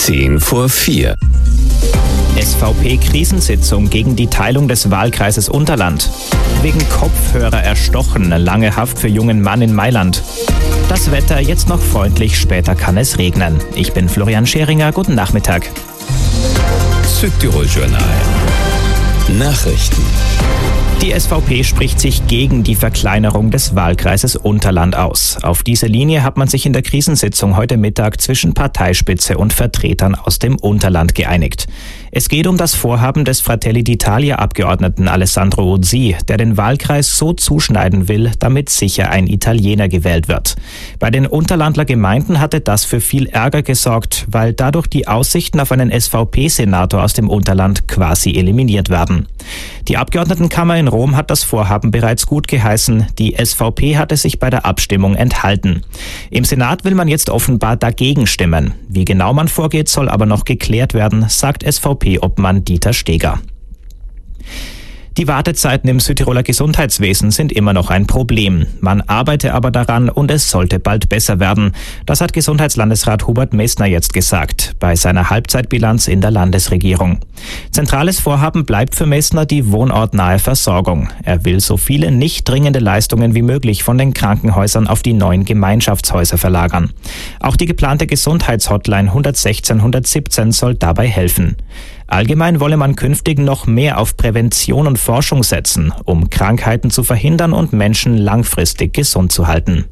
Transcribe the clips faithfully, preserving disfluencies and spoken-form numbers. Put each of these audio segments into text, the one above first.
Zehn vor vier. S V P-Krisensitzung gegen die Teilung des Wahlkreises Unterland. Wegen Kopfhörer erstochen, lange Haft für jungen Mann in Mailand. Das Wetter jetzt noch freundlich, später kann es regnen. Ich bin Florian Scheringer, guten Nachmittag. Südtirol Journal. Nachrichten. Die S V P spricht sich gegen die Verkleinerung des Wahlkreises Unterland aus. Auf diese Linie hat man sich in der Krisensitzung heute Mittag zwischen Parteispitze und Vertretern aus dem Unterland geeinigt. Es geht um das Vorhaben des Fratelli d'Italia-Abgeordneten Alessandro Uzzi, der den Wahlkreis so zuschneiden will, damit sicher ein Italiener gewählt wird. Bei den Unterlandler Gemeinden hatte das für viel Ärger gesorgt, weil dadurch die Aussichten auf einen S V P-Senator aus dem Unterland quasi eliminiert werden. Die Abgeordnetenkammer in Rom hat das Vorhaben bereits gut geheißen. Die S V P hatte sich bei der Abstimmung enthalten. Im Senat will man jetzt offenbar dagegen stimmen. Wie genau man vorgeht, soll aber noch geklärt werden, sagt S V P-Obmann Dieter Steger. Die Wartezeiten im Südtiroler Gesundheitswesen sind immer noch ein Problem. Man arbeite aber daran und es sollte bald besser werden. Das hat Gesundheitslandesrat Hubert Messner jetzt gesagt, bei seiner Halbzeitbilanz in der Landesregierung. Zentrales Vorhaben bleibt für Messner die wohnortnahe Versorgung. Er will so viele nicht dringende Leistungen wie möglich von den Krankenhäusern auf die neuen Gemeinschaftshäuser verlagern. Auch die geplante Gesundheitshotline hundertsechzehn hundertsiebzehn soll dabei helfen. Allgemein wolle man künftig noch mehr auf Prävention und Forschung setzen, um Krankheiten zu verhindern und Menschen langfristig gesund zu halten.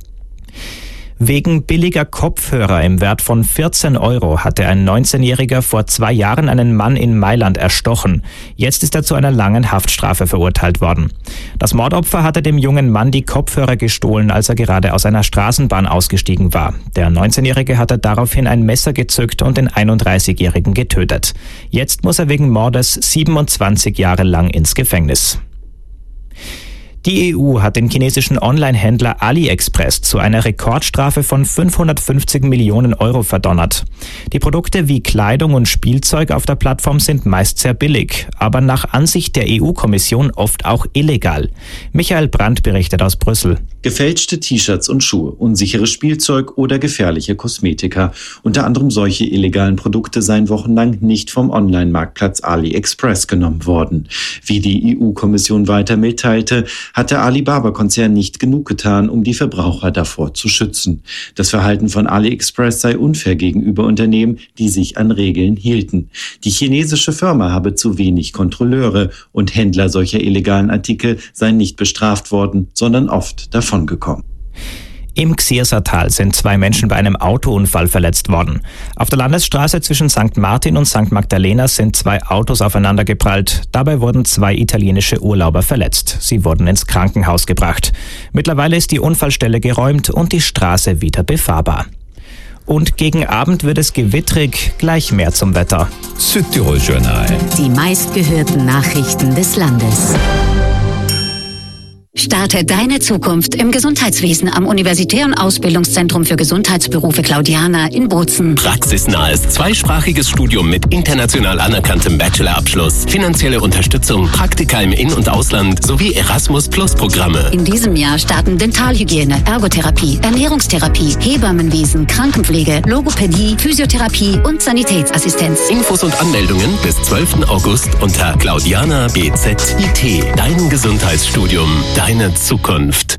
Wegen billiger Kopfhörer im Wert von vierzehn Euro hatte ein neunzehnjähriger vor zwei Jahren einen Mann in Mailand erstochen. Jetzt ist er zu einer langen Haftstrafe verurteilt worden. Das Mordopfer hatte dem jungen Mann die Kopfhörer gestohlen, als er gerade aus einer Straßenbahn ausgestiegen war. Der neunzehnjährige hatte daraufhin ein Messer gezückt und den einunddreißigjährigen getötet. Jetzt muss er wegen Mordes siebenundzwanzig Jahre lang ins Gefängnis. Die E U hat den chinesischen Online-Händler AliExpress zu einer Rekordstrafe von fünfhundertfünfzig Millionen Euro verdonnert. Die Produkte wie Kleidung und Spielzeug auf der Plattform sind meist sehr billig, aber nach Ansicht der E U-Kommission oft auch illegal. Michael Brandt berichtet aus Brüssel. Gefälschte T-Shirts und Schuhe, unsicheres Spielzeug oder gefährliche Kosmetika. Unter anderem solche illegalen Produkte seien wochenlang nicht vom Online-Marktplatz AliExpress genommen worden. Wie die E U-Kommission weiter mitteilte, hat der Alibaba-Konzern nicht genug getan, um die Verbraucher davor zu schützen. Das Verhalten von AliExpress sei unfair gegenüber Unternehmen, die sich an Regeln hielten. Die chinesische Firma habe zu wenig Kontrolleure und Händler solcher illegalen Artikel seien nicht bestraft worden, sondern oft davongekommen. Im Xiersertal sind zwei Menschen bei einem Autounfall verletzt worden. Auf der Landesstraße zwischen Sankt Martin und Sankt Magdalena sind zwei Autos aufeinandergeprallt. Dabei wurden zwei italienische Urlauber verletzt. Sie wurden ins Krankenhaus gebracht. Mittlerweile ist die Unfallstelle geräumt und die Straße wieder befahrbar. Und gegen Abend wird es gewittrig, gleich mehr zum Wetter. Südtirol Journal. Die meistgehörten Nachrichten des Landes. Starte deine Zukunft im Gesundheitswesen am Universitären Ausbildungszentrum für Gesundheitsberufe Claudiana in Bozen. Praxisnahes, zweisprachiges Studium mit international anerkanntem Bachelorabschluss, finanzielle Unterstützung, Praktika im In- und Ausland sowie Erasmus-Plus-Programme. In diesem Jahr starten Dentalhygiene, Ergotherapie, Ernährungstherapie, Hebammenwesen, Krankenpflege, Logopädie, Physiotherapie und Sanitätsassistenz. Infos und Anmeldungen bis zwölften August unter Claudiana B Z I T. Dein Gesundheitsstudium. Deine Zukunft.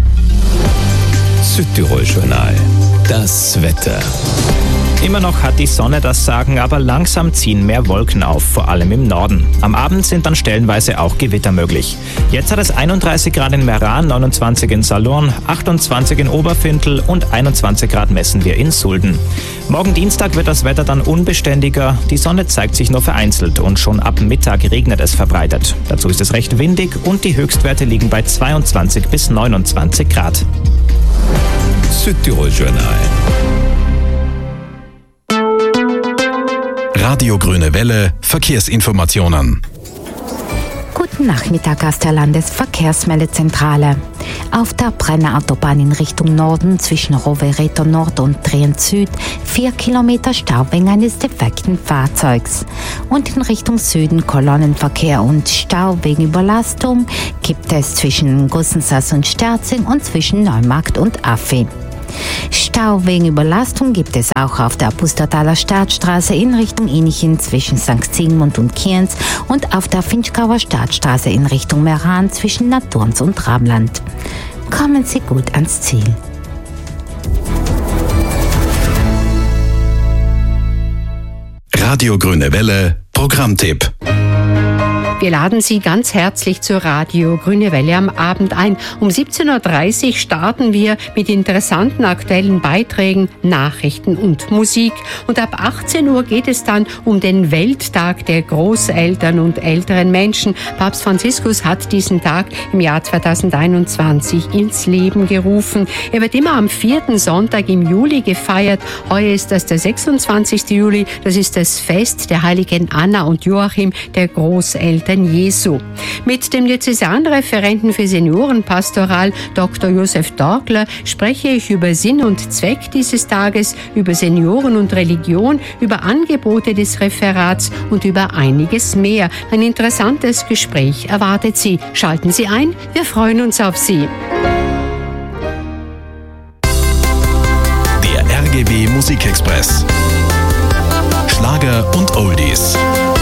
Südtirol Journal. Das Wetter. Immer noch hat die Sonne das Sagen, aber langsam ziehen mehr Wolken auf, vor allem im Norden. Am Abend sind dann stellenweise auch Gewitter möglich. Jetzt hat es einunddreißig Grad in Meran, neunundzwanzig in Salurn, achtundzwanzig in Oberfintel und einundzwanzig Grad messen wir in Sulden. Morgen Dienstag wird das Wetter dann unbeständiger. Die Sonne zeigt sich nur vereinzelt und schon ab Mittag regnet es verbreitet. Dazu ist es recht windig und die Höchstwerte liegen bei zweiundzwanzig bis neunundzwanzig Grad. Südtirol Journal. Radio Grüne Welle, Verkehrsinformationen. Guten Nachmittag aus der Landesverkehrsmeldezentrale. Auf der Brenner Autobahn in Richtung Norden zwischen Rovereto Nord und Trient Süd vier Kilometer Stau wegen eines defekten Fahrzeugs. Und in Richtung Süden Kolonnenverkehr und Stau wegen Überlastung gibt es zwischen Gussensass und Sterzing und zwischen Neumarkt und Affi. Stau wegen Überlastung gibt es auch auf der Pustertaler Stadtstraße in Richtung Innichen zwischen Sankt Sigmund und Kienz und auf der Finchgauer Stadtstraße in Richtung Meran zwischen Naturns und Ramland. Kommen Sie gut ans Ziel. Radio Grüne Welle, Programmtipp. Wir laden Sie ganz herzlich zur Radio Grüne Welle am Abend ein. Um siebzehn Uhr dreißig starten wir mit interessanten aktuellen Beiträgen, Nachrichten und Musik. Und ab achtzehn Uhr geht es dann um den Welttag der Großeltern und älteren Menschen. Papst Franziskus hat diesen Tag im Jahr zweitausendeinundzwanzig ins Leben gerufen. Er wird immer am vierten Sonntag im Juli gefeiert. Heuer ist das der sechsundzwanzigste Juli. Das ist das Fest der heiligen Anna und Joachim, der Großeltern Jesu. Mit dem Diözesanreferenten für Seniorenpastoral Doktor Josef Dorgler spreche ich über Sinn und Zweck dieses Tages, über Senioren und Religion, über Angebote des Referats und über einiges mehr. Ein interessantes Gespräch erwartet Sie. Schalten Sie ein, wir freuen uns auf Sie. Der R G W Musikexpress. Schlager und Oldies.